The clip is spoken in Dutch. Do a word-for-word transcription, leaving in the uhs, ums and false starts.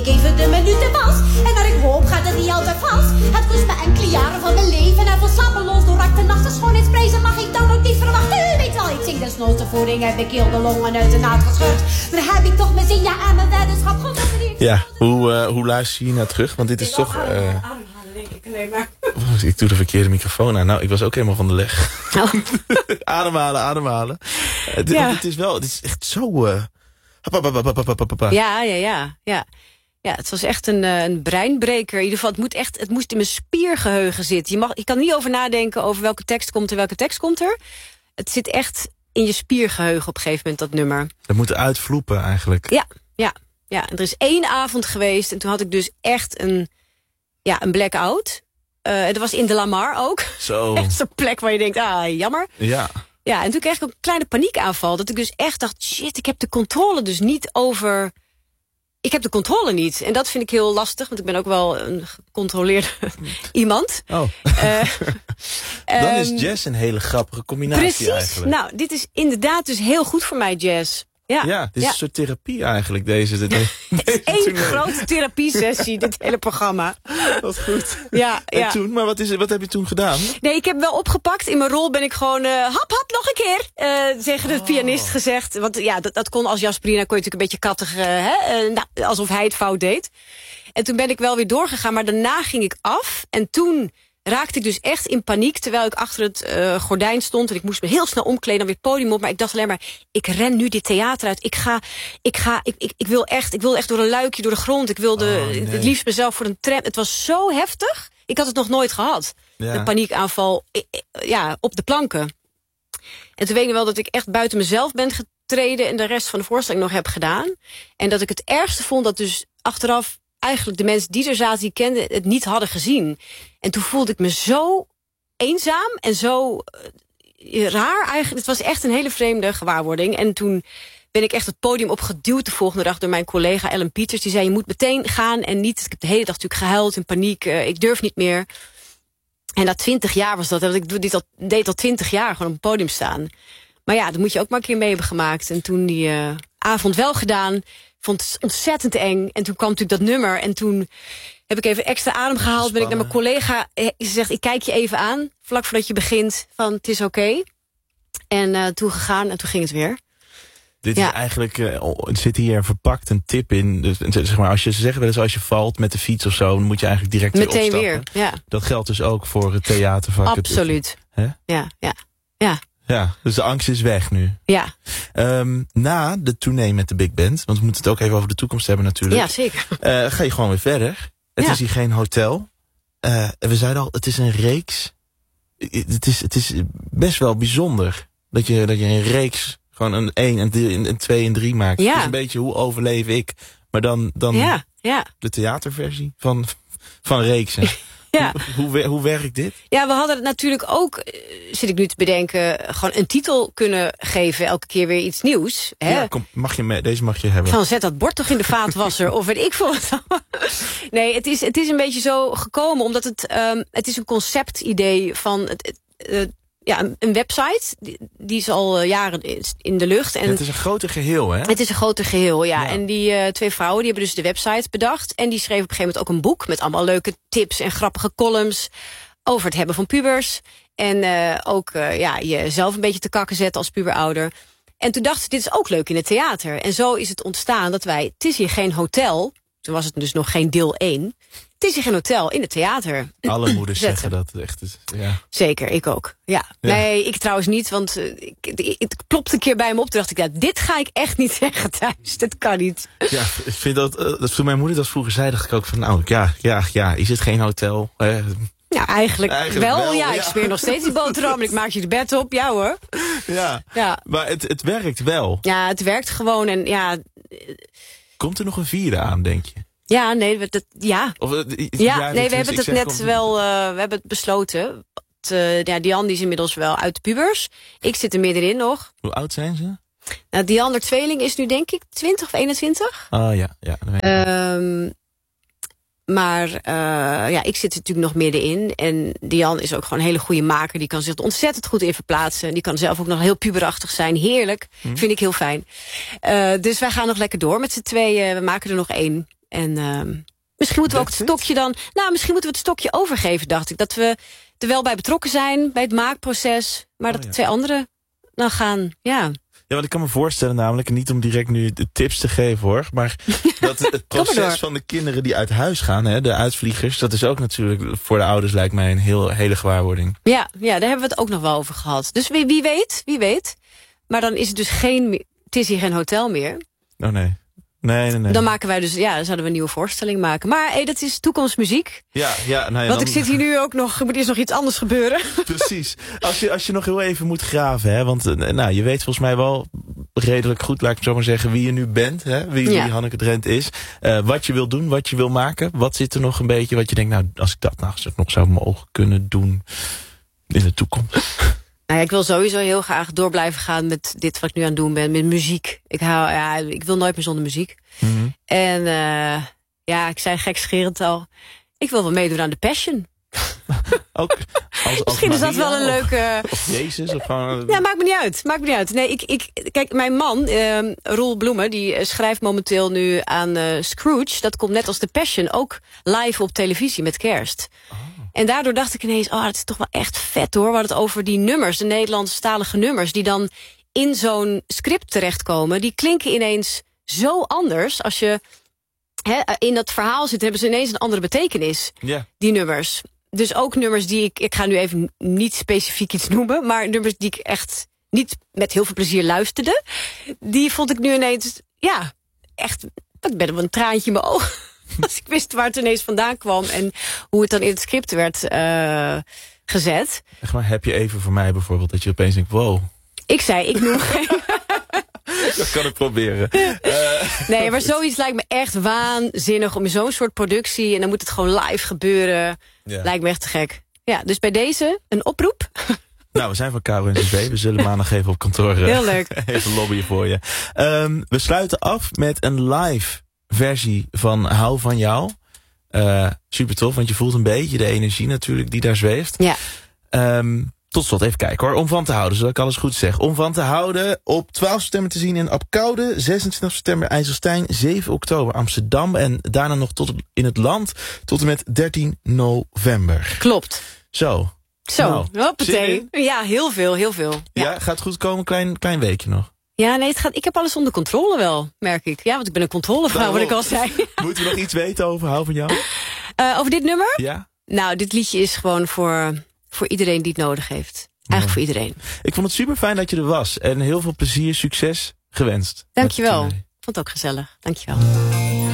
Even de minuten was en naar ik hoop gaat het niet altijd vast. Het kost me enkele jaren van mijn leven en voor slapeloos doorrakte nachten schoonheidsprijzen mag ik dan ook niet verwachten. U weet wel, ik zing desnoods de voeding, heb ik heel de longen uit de naad gescheurd. Maar heb ik toch mijn zin, ja, en mijn weddenschap gecontroleerd. Ja, hoe, uh, hoe luister je naar terug? Want dit is toch... Uh... Ademhalen, denk ik alleen maar. Oh, ik doe de verkeerde microfoon aan. Nou, ik was ook helemaal van de leg. Oh. ademhalen, ademhalen. Uh, ja. Het is wel, het is echt zo... Uh... Ja, ja, ja, ja. Ja, het was echt een, uh, een breinbreker. In ieder geval, het, moet echt, het moest in mijn spiergeheugen zitten. Je, mag, je kan niet over nadenken over welke tekst komt er, welke tekst komt er. Het zit echt in je spiergeheugen op een gegeven moment, dat nummer. Dat moet uitvloepen eigenlijk. Ja, ja, ja. En er is één avond geweest en toen had ik dus echt een, ja, een blackout. Uh, dat was in de Lamar ook. Zo. Echt zo'n plek waar je denkt, ah, jammer. Ja. Ja, en toen kreeg ik ook een kleine paniekaanval. Dat ik dus echt dacht, shit, ik heb de controle dus niet over... Ik heb de controle niet. En dat vind ik heel lastig, want ik ben ook wel een gecontroleerde iemand. Oh. Uh, Dan is um, jazz een hele grappige combinatie precies. eigenlijk. Nou, dit is inderdaad dus heel goed voor mij, jazz. Ja, ja, dit is ja. een soort therapie eigenlijk, deze. De, de, het is één grote therapiesessie, dit hele programma. Wat goed. Ja, en ja. toen, maar wat, is, wat heb je toen gedaan? Nee, ik heb wel opgepakt. In mijn rol ben ik gewoon, uh, hap, hap, nog een keer, uh, tegen de oh. pianist gezegd. Want ja, dat, dat kon als Jasperina, kon je natuurlijk een beetje kattig, uh, hè, uh, nou, alsof hij het fout deed. En toen ben ik wel weer doorgegaan, maar daarna ging ik af. En toen raakte ik dus echt in paniek, terwijl ik achter het uh, gordijn stond. En ik moest me heel snel omkleden, dan weer het podium op. Maar ik dacht alleen maar, ik ren nu dit theater uit. Ik ga, ik ga, ik, ik, ik wil echt, ik wil echt door een luikje, door de grond. Ik wilde oh, nee. het liefst mezelf voor een tram. Het was zo heftig. Ik had het nog nooit gehad. Ja. Een paniekaanval, ja, op de planken. En toen weet ik wel dat ik echt buiten mezelf ben getreden en de rest van de voorstelling nog heb gedaan. En dat ik het ergste vond dat dus achteraf eigenlijk de mensen die er zaten, die kenden, het niet hadden gezien. En toen voelde ik me zo eenzaam en zo uh, raar eigenlijk. Het was echt een hele vreemde gewaarwording. En toen ben ik echt het podium opgeduwd de volgende dag door mijn collega Ellen Pieters. Die zei, je moet meteen gaan en niet... Ik heb de hele dag natuurlijk gehuild in paniek. Uh, ik durf niet meer. En na twintig jaar was dat. Ik dit al, deed al twintig jaar gewoon op het podium staan. Maar ja, dat moet je ook maar een keer mee hebben gemaakt. En toen die uh, avond wel gedaan... vond het ontzettend eng. En toen kwam natuurlijk dat nummer. En toen heb ik even extra adem gehaald. Spannend. Ben ik naar mijn collega. Ze zegt, ik kijk je even aan. Vlak voordat je begint. Van, het is oké. Okay. En uh, toen gegaan. En toen ging het weer. Dit ja. is eigenlijk, uh, zit hier verpakt een tip in. Dus, zeg maar, als je ze zeggen wel eens als je valt met de fiets of zo, dan moet je eigenlijk direct weer meteen opstappen. weer, ja. Dat geldt dus ook voor het theatervak. Absoluut. Het, ja, ja, ja. Ja, dus de angst is weg nu. Ja. Um, na de tournee met de Big Band, want we moeten het ook even over de toekomst hebben natuurlijk. Ja, zeker. Uh, ga je gewoon weer verder. Het ja. is hier geen hotel. Uh, we zeiden al, het is een reeks. Het is, het is best wel bijzonder dat je, dat je een reeks, gewoon een één, een, een twee en drie maakt. Ja. Het is een beetje hoe overleef ik, maar dan, dan ja, ja. de theaterversie van, van reeksen. Ja. Hoe, hoe, hoe werkt dit? Ja, we hadden het natuurlijk ook, zit ik nu te bedenken, gewoon een titel kunnen geven. Elke keer weer iets nieuws. Hè? Ja, kom, mag je mee, deze mag je hebben. Van zet dat bord toch in de vaatwasser of weet ik veel wat. Nee, het is, het is een beetje zo gekomen omdat het, um, het is een conceptidee van het, uh, ja, een, een website. Die, die is al uh, jaren in de lucht. En ja, het is een groter geheel, hè? Het is een groter geheel, ja. ja. En die uh, twee vrouwen die hebben dus de website bedacht. En die schreven op een gegeven moment ook een boek met allemaal leuke tips en grappige columns over het hebben van pubers. En uh, ook uh, ja, jezelf een beetje te kakken zetten als puberouder. En toen dachten ze, dit is ook leuk in het theater. En zo is het ontstaan dat wij, het is hier geen hotel. Toen was het dus nog geen deel één. Het is hier geen hotel, in het theater. Alle moeders zeggen dat het echt is. Ja. Zeker, ik ook. Ja. ja. Nee, ik trouwens niet, want uh, ik, het klopte een keer bij me op. Toen dacht ik, ja, dit ga ik echt niet zeggen thuis. Dat kan niet. Ja, ik vind dat, uh, dat toen mijn moeder dat vroeger zei, dacht ik ook van, nou, ja, ja, ja, is het geen hotel? Uh, Ja, eigenlijk, eigenlijk wel. wel ja, ja, ik smeer nog steeds die boterham en ik maak je de bed op. Ja hoor. Ja, ja. Maar het, het werkt wel. Ja, het werkt gewoon en ja. Komt er nog een vierde aan, denk je? Ja, nee, dat, ja. Of, uh, ja, ja nee, we hebben het net wel, uh, we hebben het besloten. Want, uh, ja, Diane die is inmiddels wel uit de pubers. Ik zit er middenin nog. Hoe oud zijn ze? Nou, Diane, de tweeling, is nu denk ik twintig of eenentwintig. Oh ja, ja. Um, maar uh, ja, ik zit er natuurlijk nog middenin. En Diane is ook gewoon een hele goede maker. Die kan zich er ontzettend goed in verplaatsen. Die kan zelf ook nog heel puberachtig zijn. Heerlijk. Hm. Vind ik heel fijn. Uh, dus wij gaan nog lekker door met z'n tweeën. We maken er nog één. En uh, misschien moeten we ook That's het stokje dan... Nou, misschien moeten we het stokje overgeven, dacht ik. Dat we er wel bij betrokken zijn, bij het maakproces. Maar Oh, dat ja. de twee anderen dan gaan, ja... Ja, want ik kan me voorstellen namelijk, niet om direct nu de tips te geven hoor, maar dat het Kom maar door. proces van de kinderen die uit huis gaan, hè, de uitvliegers, dat is ook natuurlijk voor de ouders lijkt mij een heel, hele gewaarwording. Ja, ja, daar hebben we het ook nog wel over gehad. Dus wie, wie weet, wie weet. Maar dan is het dus geen... Het is hier geen hotel meer. Oh nee. Nee, nee, nee. Dan maken wij dus... Ja, dan zouden we een nieuwe voorstelling maken. Maar hey, dat is toekomstmuziek. Ja, ja, nou ja, Want dan- ik zit hier nu ook nog... Er moet eerst nog iets anders gebeuren. Precies. Als je, als je nog heel even moet graven, hè, want eh, nou, je weet volgens mij wel redelijk goed, laat ik het zo maar zeggen, wie je nu bent, hè, wie, Ja. wie Hanneke Drent is. Uh, wat je wil doen, wat je wil maken. Wat zit er nog een beetje, wat je denkt, nou, als ik dat nou nog zou mogen kunnen doen in de toekomst. Nou ja, ik wil sowieso heel graag door blijven gaan met dit wat ik nu aan het doen ben. Met muziek. Ik, hou, ja, ik wil nooit meer zonder muziek. Mm-hmm. En uh, ja, ik zei gekscherend al... Ik wil wel meedoen aan de Passion. Ook als, als Misschien is dat Maria wel een of- leuke... Of Jezus, of gewoon... Ja, maakt me niet uit. Maakt me niet uit. Nee, ik, ik, kijk, mijn man, uh, Roel Bloemen, die uh, schrijft momenteel nu aan uh, Scrooge. Dat komt net als de Passion ook live op televisie met kerst. Oh. En daardoor dacht ik ineens, oh, dat is toch wel echt vet hoor. We hadden het over die nummers, de Nederlandstalige nummers, die dan in zo'n script terechtkomen. Die klinken ineens zo anders. Als je hè, in dat verhaal zit, hebben ze ineens een andere betekenis. Ja. Die nummers. Dus ook nummers die ik... Ik ga nu even niet specifiek iets noemen... maar nummers die ik echt niet met heel veel plezier luisterde... die vond ik nu ineens... Ja, echt... Ik ben wel een traantje in mijn ogen. Als ik wist waar het ineens vandaan kwam... en hoe het dan in het script werd uh, gezet. Echt maar, heb je even voor mij bijvoorbeeld dat je opeens denkt, wow... Ik zei, ik noem geen... Dat kan ik proberen. Uh, Nee, maar zoiets lijkt me echt waanzinnig... om in zo'n soort productie... en dan moet het gewoon live gebeuren. Ja. Lijkt me echt te gek. Ja, dus bij deze een oproep. Nou, we zijn van K R O N C V. We zullen maandag even op kantoor uh, Heel leuk. even lobbyen voor je. Um, we sluiten af met een live versie van Hou van jou. Uh, super tof, want je voelt een beetje de energie natuurlijk die daar zweeft. Ja. Um, tot slot, even kijken hoor. Om van te houden, zodat ik alles goed zeg. Om van te houden, op twaalf september te zien in Apkoude. zesentwintig september IJsselstein. zeven oktober Amsterdam. En daarna nog tot in het land tot en met dertien november. Klopt. Zo. Zo, Nou, hoppatee. zin Ja, heel veel, heel veel. Ja, Ja, gaat goed komen. Klein, klein weekje nog. ja nee, het gaat, ik heb alles onder controle wel, merk ik. Ja, want ik ben een controlevrouw, wat ik al zei. Moeten we nog iets weten over Hou van jou? Uh, over dit nummer? Ja? Nou, dit liedje is gewoon voor, voor iedereen die het nodig heeft. Eigenlijk voor iedereen. Ik vond het super fijn dat je er was. En heel veel plezier, succes gewenst. Dankjewel. Met het Ik vond het ook gezellig. Dankjewel.